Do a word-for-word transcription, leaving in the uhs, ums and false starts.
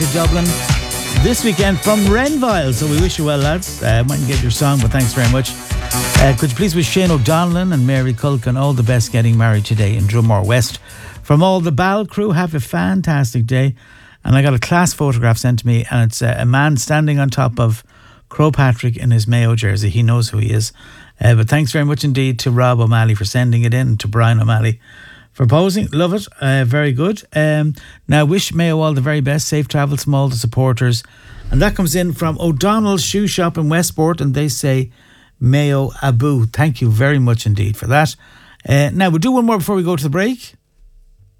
Dublin this weekend from Renville. So we wish you well, lads. Uh, mightn't get your song, but thanks very much. Uh, could you please wish Shane O'Donnell and Mary Culkin all the best getting married today in Drumore West. From all the Ball crew, have a fantastic day. And I got a class photograph sent to me, and it's uh, a man standing on top of Crow Patrick in his Mayo jersey. He knows who he is. Uh, but thanks very much indeed to Rob O'Malley for sending it in, and to Brian O'Malley for posing. Love it. Uh, very good. Um, now, wish Mayo all the very best. Safe travels from all the supporters. And that comes in from O'Donnell's Shoe Shop in Westport, and they say, Mayo Abu. Thank you very much indeed for that. Uh, now, we'll do one more before we go to the break.